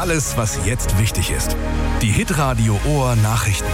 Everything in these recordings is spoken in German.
Alles, was jetzt wichtig ist. Die Hitradio Ohr Nachrichten.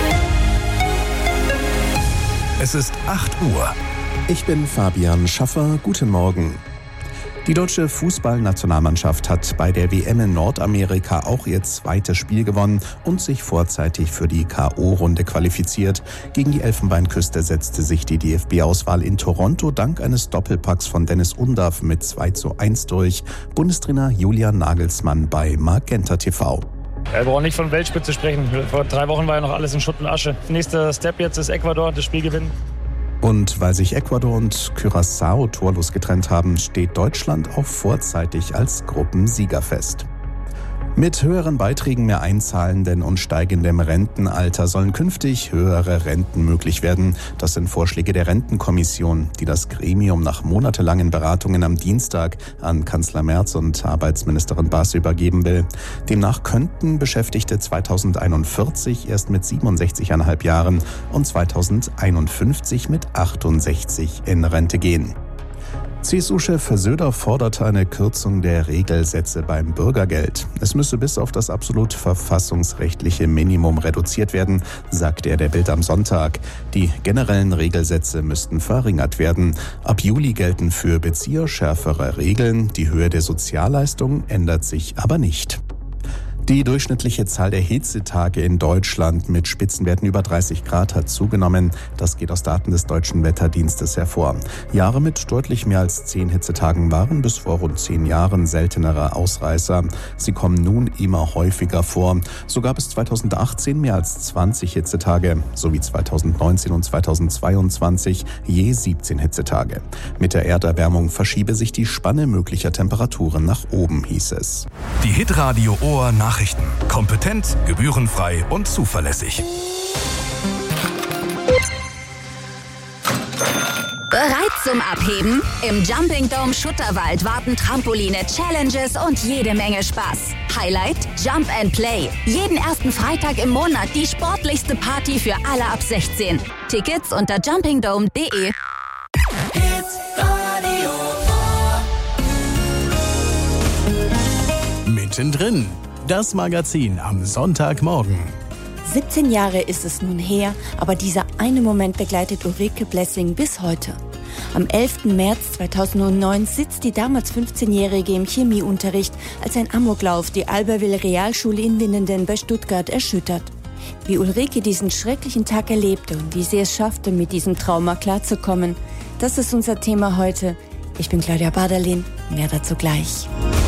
Es ist 8 Uhr. Ich bin Fabian Schaffer. Guten Morgen. Die deutsche Fußballnationalmannschaft hat bei der WM in Nordamerika auch ihr zweites Spiel gewonnen und sich vorzeitig für die K.O.-Runde qualifiziert. Gegen die Elfenbeinküste setzte sich die DFB-Auswahl in Toronto dank eines Doppelpacks von Dennis Undaff mit 2:1 durch. Bundestrainer Julian Nagelsmann bei Magenta TV. Wir brauchen nicht von Weltspitze sprechen. Vor 3 Wochen war ja noch alles in Schutt und Asche. Nächster Step jetzt ist Ecuador, das Spiel gewinnen. Und weil sich Ecuador und Curaçao torlos getrennt haben, steht Deutschland auch vorzeitig als Gruppensieger fest. Mit höheren Beiträgen, mehr Einzahlenden und steigendem Rentenalter sollen künftig höhere Renten möglich werden. Das sind Vorschläge der Rentenkommission, die das Gremium nach monatelangen Beratungen am Dienstag an Kanzler Merz und Arbeitsministerin Baas übergeben will. Demnach könnten Beschäftigte 2041 erst mit 67,5 Jahren und 2051 mit 68 in Rente gehen. CSU-Chef Söder forderte eine Kürzung der Regelsätze beim Bürgergeld. Es müsse bis auf das absolut verfassungsrechtliche Minimum reduziert werden, sagte er der Bild am Sonntag. Die generellen Regelsätze müssten verringert werden. Ab Juli gelten für Bezieher schärfere Regeln. Die Höhe der Sozialleistungen ändert sich aber nicht. Die durchschnittliche Zahl der Hitzetage in Deutschland mit Spitzenwerten über 30 Grad hat zugenommen. Das geht aus Daten des Deutschen Wetterdienstes hervor. Jahre mit deutlich mehr als 10 Hitzetagen waren bis vor rund 10 Jahren seltenere Ausreißer. Sie kommen nun immer häufiger vor. So gab es 2018 mehr als 20 Hitzetage, sowie 2019 und 2022 je 17 Hitzetage. Mit der Erderwärmung verschiebe sich die Spanne möglicher Temperaturen nach oben, hieß es. Die Hitradio Ohr Nachrichten. Kompetent, gebührenfrei und zuverlässig. Bereit zum Abheben? Im Jumping Dome Schutterwald warten Trampoline, Challenges und jede Menge Spaß. Highlight? Jump and Play. Jeden ersten Freitag im Monat die sportlichste Party für alle ab 16. Tickets unter jumpingdome.de. Mittendrin. Das Magazin am Sonntagmorgen. 17 Jahre ist es nun her, aber dieser eine Moment begleitet Ulrike Blessing bis heute. Am 11. März 2009 sitzt die damals 15-Jährige im Chemieunterricht, als ein Amoklauf die Albertville Realschule in Winnenden bei Stuttgart erschüttert. Wie Ulrike diesen schrecklichen Tag erlebte und wie sie es schaffte, mit diesem Trauma klarzukommen, das ist unser Thema heute. Ich bin Claudia Baderlin, mehr dazu gleich.